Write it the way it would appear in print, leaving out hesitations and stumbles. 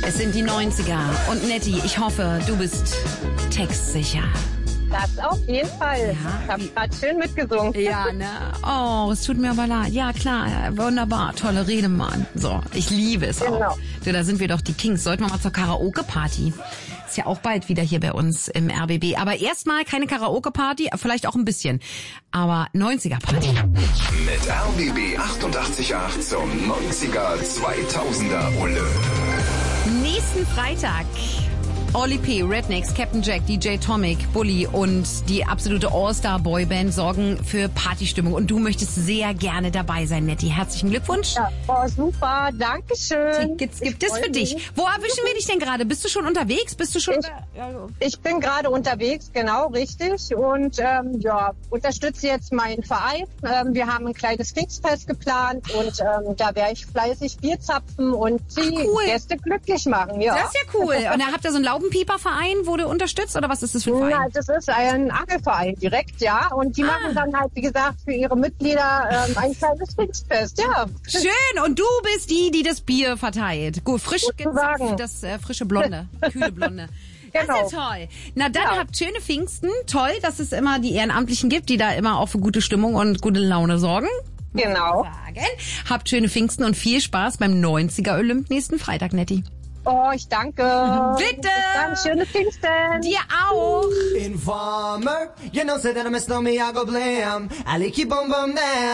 Es sind die 90er. Und Nettie, ich hoffe, du bist textsicher. Das auf jeden Fall. Ja. Ich habe gerade schön mitgesungen. Ja, ne? Oh, es tut mir aber leid. Ja, klar, wunderbar. Tolle Rede, Mann. So, ich liebe es Genau. auch. Du, da sind wir doch die Kings. Sollten wir mal zur Karaoke-Party. Ist ja auch bald wieder hier bei uns im RBB. Aber erstmal keine Karaoke-Party, vielleicht auch ein bisschen. Aber 90er-Party. Mit RBB 88.8 zum 90er 2000er Olymp. Nächsten Freitag Oli P., Rednecks, Captain Jack, DJ Tomic, Bully und die absolute All-Star-Boyband sorgen für Partystimmung. Und du möchtest sehr gerne dabei sein, Nettie. Herzlichen Glückwunsch. Ja, super, Dankeschön. Tickets gibt es für dich. Wo erwischen wir dich denn gerade? Bist du schon unterwegs? Bist du schon... Ich bin gerade unterwegs, genau, richtig. Und unterstütze jetzt meinen Verein. Wir haben ein kleines Pfingstfest geplant und da werde ich fleißig Bier zapfen und die Gäste glücklich machen. Ja. Das ist ja cool. Und da habt ihr so einen Laubenpieper-Verein, wo du unterstützt? Oder was ist das für ein Verein? Ja, das ist ein Angelverein direkt, ja. Und die machen dann halt, wie gesagt, für ihre Mitglieder ein kleines Pfingstfest, ja. Schön. Und du bist die das Bier verteilt. Gut, frisch gezapft, das frische Blonde, kühle Blonde. Genau. Das ist ja toll. Na dann habt schöne Pfingsten. Toll, dass es immer die Ehrenamtlichen gibt, die da immer auch für gute Stimmung und gute Laune sorgen. Genau. Habt schöne Pfingsten und viel Spaß beim 90er Olymp nächsten Freitag, Nettie. Oh, ich danke. Bitte. Bis dann, schöne Pfingsten. Dir auch. Informer, you know, say that I miss no me, I go blam. I like you, boom, boom, bam.